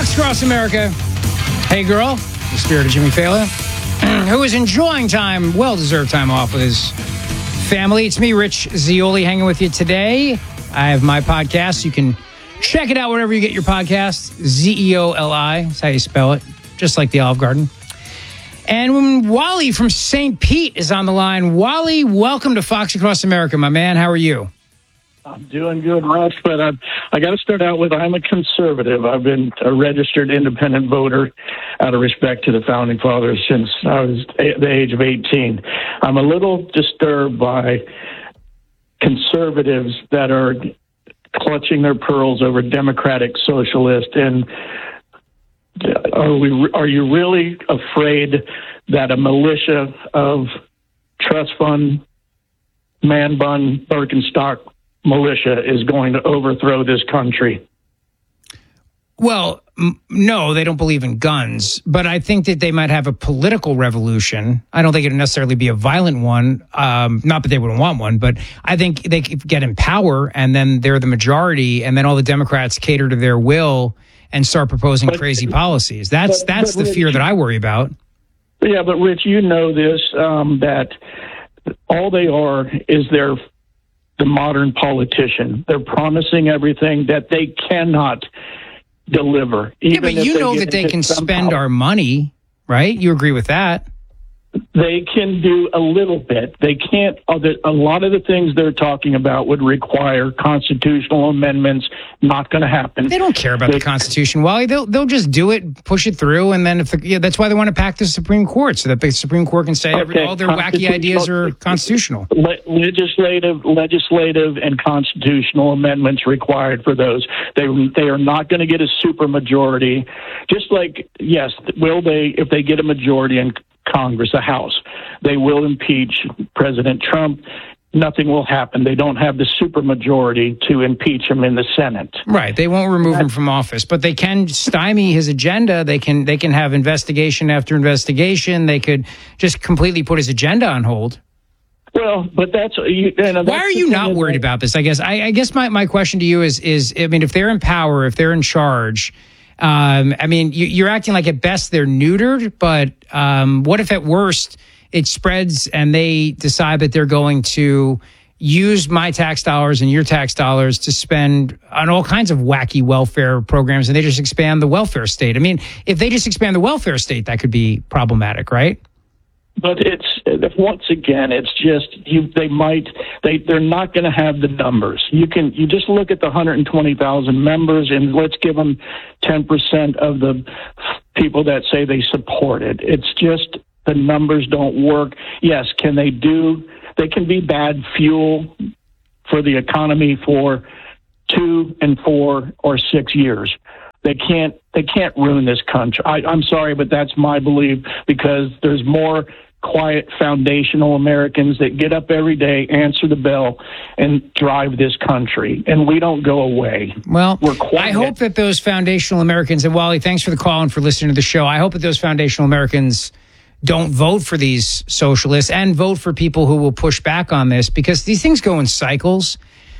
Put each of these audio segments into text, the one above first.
Fox Cross America. Hey, girl, the spirit of Jimmy Fallon, who is enjoying time, well-deserved time off with his family. It's me, Rich Zeoli, hanging with you today. I have my podcast. You can check it out wherever you get your podcasts. Zeoli, that's how you spell it, just like the Olive Garden. And when Wally from St. Pete is on the line. Wally, welcome to Fox Across America, my man. How are you? I'm doing good, Rush, but I got to start out with I'm a conservative. I've been a registered independent voter out of respect to the Founding Fathers since I was the age of 18. I'm a little disturbed by conservatives that are clutching their pearls over democratic socialist. And are you really afraid that a militia of trust fund, man bun, Birkenstock militia is going to overthrow this country? Well, no, they don't believe in guns, but I think that they might have a political revolution. I don't think it would necessarily be a violent one. Not that they wouldn't want one, but I think they could get in power and then they're the majority and then all the Democrats cater to their will and start proposing crazy policies. That's the Rich, fear that I worry about. Yeah, but Rich, you know this, that all they are is the modern politician. They're promising everything that they cannot deliver. Yeah, but you know that they can spend our money, right? You agree with that? They can do a little bit. They can't. A lot of the things they're talking about would require constitutional amendments. Not going to happen. They don't care about the Constitution, Wally. They'll just do it, push it through, and then that's why they want to pack the Supreme Court so that the Supreme Court can say all their wacky ideas are constitutional. Legislative and constitutional amendments required for those. They are not going to get a supermajority. Just like, yes, will they? If they get a majority in Congress, a House, they will impeach President Trump. Nothing will happen. They don't have the supermajority to impeach him in the Senate. Right. They won't remove him from office, but they can stymie his agenda. They can have investigation after investigation. They could just completely put his agenda on hold. Well, but that's why are you not worried about this? I guess my question to you is I mean, if they're in power, if they're in charge, I mean, you're acting like at best they're neutered, but what if at worst it spreads and they decide that they're going to use my tax dollars and your tax dollars to spend on all kinds of wacky welfare programs and they just expand the welfare state? I mean, if they just expand the welfare state, that could be problematic, right? But once again, it's just they're not going to have the numbers. You just look at the 120,000 members and let's give them 10% of the people that say they support it. It's just the numbers don't work. Yes, they can be bad fuel for the economy for 2 and 4 or 6 years. They can't ruin this country. I'm sorry, but that's my belief, because there's more quiet, foundational Americans that get up every day, answer the bell, and drive this country. And we don't go away. Well, I hope that those foundational Americans, and Wally, thanks for the call and for listening to the show. I hope that those foundational Americans don't vote for these socialists and vote for people who will push back on this, because these things go in cycles.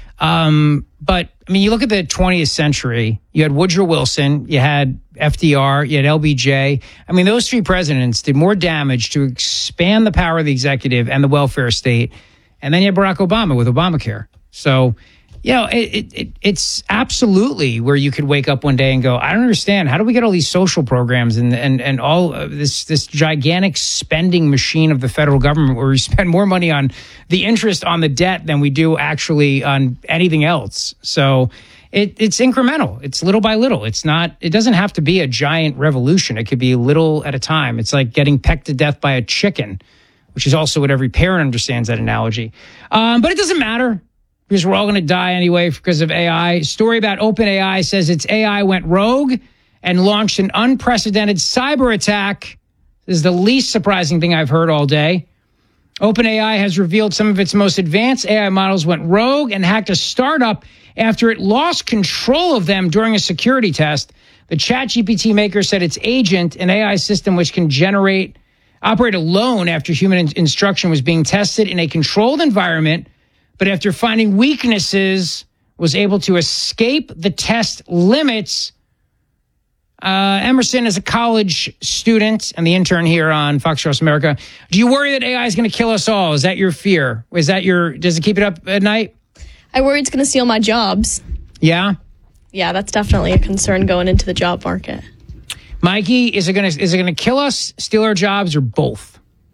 But I mean, you look at the 20th century, you had Woodrow Wilson, you had FDR, you had LBJ. I mean, those three presidents did more damage to expand the power of the executive and the welfare state. And then you had Barack Obama with Obamacare. So, you know, it's absolutely where you could wake up one day and go, I don't understand. How do we get all these social programs and all this gigantic spending machine of the federal government where we spend more money on the interest on the debt than we do actually on anything else? So it's incremental. It's little by little. It doesn't have to be a giant revolution. It could be little at a time. It's like getting pecked to death by a chicken, which is also what every parent understands that analogy. But it doesn't matter, because we're all going to die anyway because of AI. Story about OpenAI says its AI went rogue and launched an unprecedented cyber attack. This is the least surprising thing I've heard all day. OpenAI has revealed some of its most advanced AI models went rogue and hacked a startup after it lost control of them during a security test. The ChatGPT maker said its agent, an AI system which can operate alone after human instruction, was being tested in a controlled environment, but after finding weaknesses, was able to escape the test limits Emerson is a college student and the intern here on Fox Across America. Do you worry that AI is going to kill us all? Is that your fear? Does it keep it up at night? I worry it's going to steal my jobs. Yeah? Yeah, that's definitely a concern going into the job market. Mikey, is it going to kill us, steal our jobs, or both?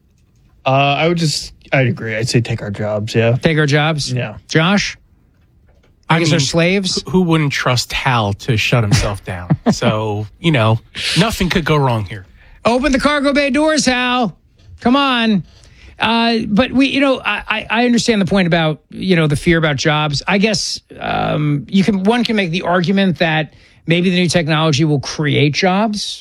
I'd agree. I'd say take our jobs, yeah. Take our jobs? Yeah. Josh? I guess they're slaves? Who wouldn't trust Hal to shut himself down? So, nothing could go wrong here. Open the cargo bay doors, Hal. Come on. But I understand the point about, the fear about jobs. I guess one can make the argument that maybe the new technology will create jobs,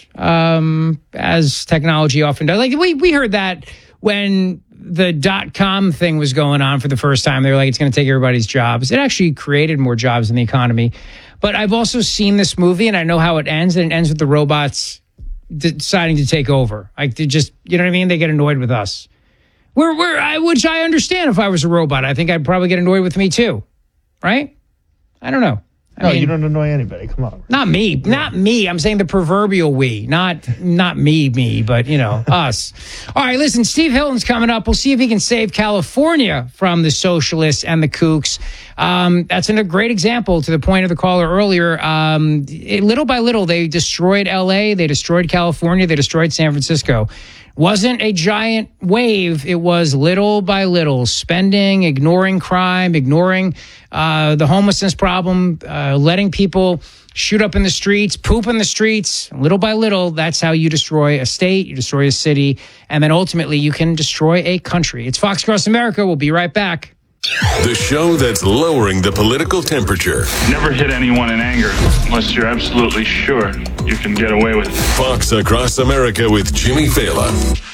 as technology often does. Like we heard that when the .com thing was going on for the first time. They were like, it's going to take everybody's jobs. It actually created more jobs in the economy. But I've also seen this movie, and I know how it ends, and it ends with the robots deciding to take over. Like, they just, you know what I mean? They get annoyed with us. Which I understand if I was a robot. I think I'd probably get annoyed with me too. Right? I don't know. I mean, you don't annoy anybody. Come on. Not me. Not me. I'm saying the proverbial we. Not me, but, us. All right, listen, Steve Hilton's coming up. We'll see if he can save California from the socialists and the kooks. That's a great example to the point of the caller earlier. Little by little, they destroyed L.A., they destroyed California, they destroyed San Francisco. Wasn't a giant wave. It was little by little spending, ignoring crime, ignoring the homelessness problem, letting people shoot up in the streets, poop in the streets. Little by little, that's how you destroy a state, you destroy a city, and then ultimately you can destroy a country. It's Fox Across America. We'll be right back. The show that's lowering the political temperature. Never hit anyone in anger unless you're absolutely sure you can get away with it. Fox Across America with Jimmy Fallon.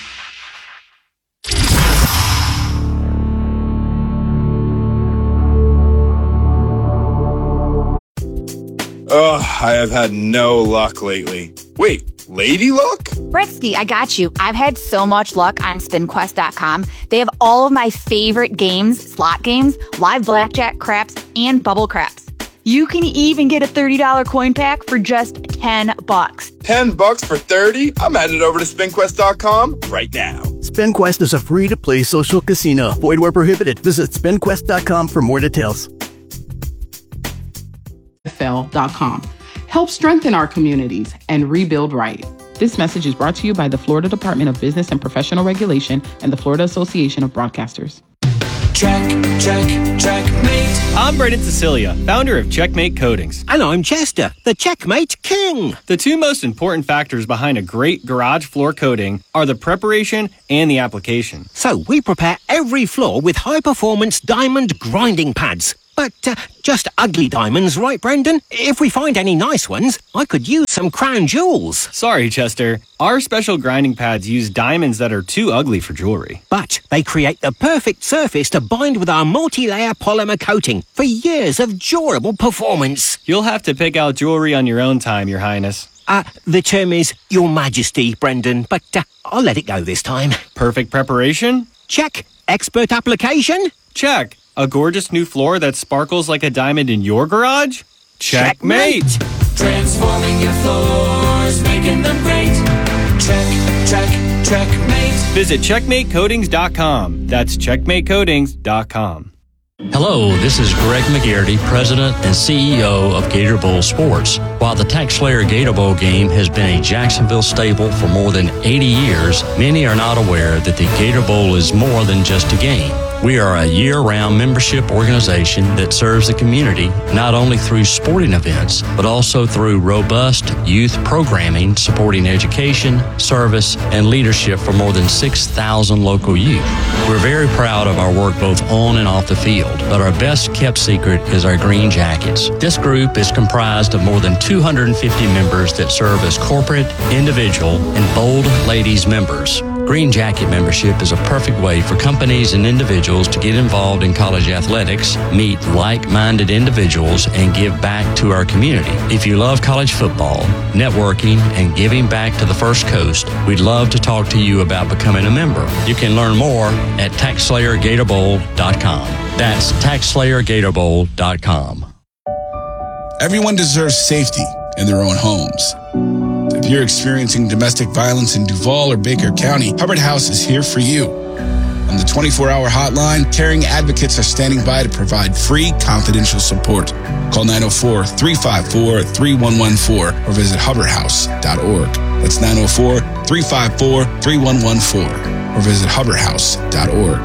I have had no luck lately. Wait, lady luck? Britsky, I got you. I've had so much luck on SpinQuest.com. They have all of my favorite games, slot games, live blackjack, craps, and bubble craps. You can even get a $30 coin pack for just $10. $10 for 30? I'm headed over to SpinQuest.com right now. SpinQuest is a free-to-play social casino. Void where prohibited. Visit SpinQuest.com for more details. NFL.com. Help strengthen our communities and rebuild right. This message is brought to you by the Florida Department of Business and Professional Regulation and the Florida Association of Broadcasters. Checkmate. I'm Brendan Cecilia, founder of Checkmate Coatings. And I'm Chester, the Checkmate King. The two most important factors behind a great garage floor coating are the preparation and the application. So we prepare every floor with high-performance diamond grinding pads. But just ugly diamonds, right, Brendan? If we find any nice ones, I could use some crown jewels. Sorry, Chester. Our special grinding pads use diamonds that are too ugly for jewelry. But they create the perfect surface to bind with our multi-layer polymer coating for years of durable performance. You'll have to pick out jewelry on your own time, Your Highness. The term is Your Majesty, Brendan, but I'll let it go this time. Perfect preparation? Check. Expert application? Check. A gorgeous new floor that sparkles like a diamond in your garage? Checkmate! Transforming your floors, making them great. Checkmate. Visit CheckmateCoatings.com. That's CheckmateCoatings.com. Hello, this is Greg McGarity, President and CEO of Gator Bowl Sports. While the TaxSlayer Gator Bowl game has been a Jacksonville staple for more than 80 years, many are not aware that the Gator Bowl is more than just a game. We are a year-round membership organization that serves the community not only through sporting events, but also through robust youth programming supporting education, service, and leadership for more than 6,000 local youth. We're very proud of our work both on and off the field, but our best kept secret is our Green Jackets. This group is comprised of more than 250 members that serve as corporate, individual, and bold ladies members. Green Jacket membership is a perfect way for companies and individuals to get involved in college athletics, meet like-minded individuals, and give back to our community. If you love college football, networking, and giving back to the First Coast, we'd love to talk to you about becoming a member. You can learn more at TaxSlayerGatorBowl.com. That's TaxSlayerGatorBowl.com. Everyone deserves safety in their own homes. you're experiencing domestic violence in Duval or Baker County, Hubbard House is here for you. On the 24-hour hotline, caring advocates are standing by to provide free, confidential support. Call 904-354-3114 or visit hubbardhouse.org. That's 904-354-3114 or visit hubbardhouse.org.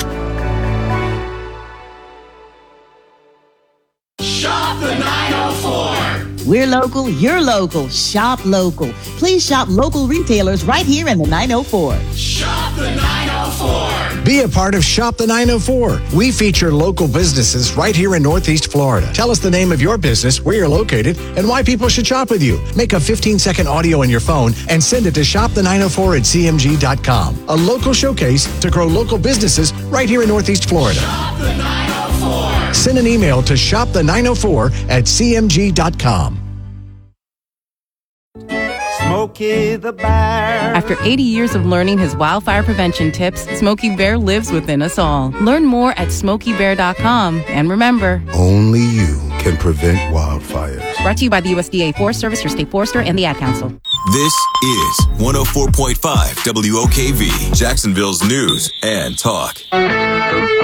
Shop the 904. We're local, you're local. Shop local. Please shop local retailers right here in the 904. Shop the 904. Be a part of Shop the 904. We feature local businesses right here in Northeast Florida. Tell us the name of your business, where you're located, and why people should shop with you. Make a 15-second audio on your phone and send it to shopthe904@cmg.com. A local showcase to grow local businesses right here in Northeast Florida. Shop the 904. Send an email to shopthe904@cmg.com. Smokey the Bear. After 80 years of learning his wildfire prevention tips, Smokey Bear lives within us all. Learn more at smokeybear.com. And remember, only you can prevent wildfires. Brought to you by the USDA Forest Service, your state forester, and the Ad Council. This is 104.5 WOKV, Jacksonville's news and talk.